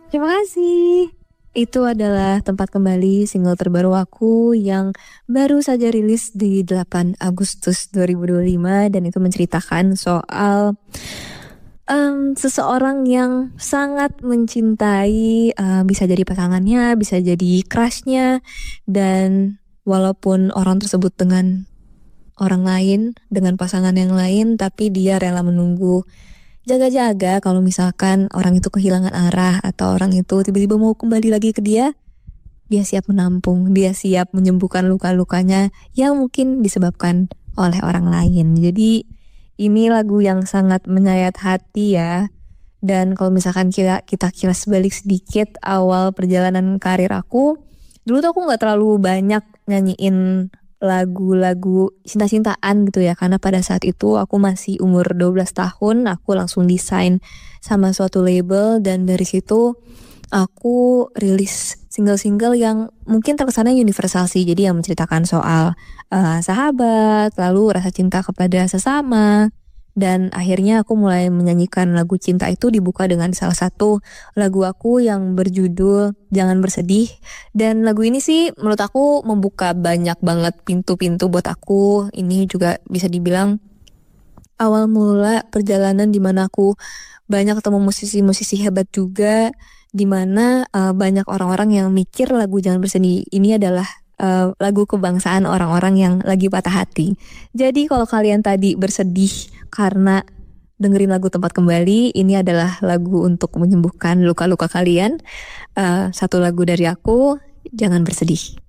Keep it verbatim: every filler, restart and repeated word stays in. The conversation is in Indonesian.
Terima kasih. Itu adalah Tempat Kembali, single terbaru aku yang baru saja rilis di delapan Agustus dua ribu dua puluh lima, dan itu menceritakan soal um, seseorang yang sangat mencintai, uh, bisa jadi pasangannya, bisa jadi crushnya, dan walaupun orang tersebut dengan orang lain, dengan pasangan yang lain, tapi dia rela menunggu, jaga-jaga kalau misalkan orang itu kehilangan arah atau orang itu tiba-tiba mau kembali lagi ke dia, dia siap menampung, dia siap menyembuhkan luka-lukanya yang mungkin disebabkan oleh orang lain. Jadi ini lagu yang sangat menyayat hati ya. Dan kalau misalkan kita kita kilas balik sedikit awal perjalanan karir aku, dulu tuh aku nggak terlalu banyak nyanyiin lagu-lagu cinta-cintaan gitu ya, karena pada saat itu aku masih umur dua belas tahun, aku langsung desain sama suatu label, dan dari situ aku rilis single-single yang mungkin terkesannya universal sih, jadi yang menceritakan soal uh, sahabat, lalu rasa cinta kepada sesama, dan akhirnya aku mulai menyanyikan lagu cinta itu dibuka dengan salah satu lagu aku yang berjudul Jangan Bersedih. Dan lagu ini sih menurut aku membuka banyak banget pintu-pintu buat aku. Ini juga bisa dibilang awal mula perjalanan dimana aku banyak ketemu musisi-musisi hebat juga, dimana uh, banyak orang-orang yang mikir lagu Jangan Bersedih ini adalah uh, lagu kebangsaan orang-orang yang lagi patah hati. Jadi kalau kalian tadi bersedih karena dengerin lagu Tempat Kembali, ini adalah lagu untuk menyembuhkan luka-luka kalian. Uh, satu lagu dari aku, Jangan Bersedih.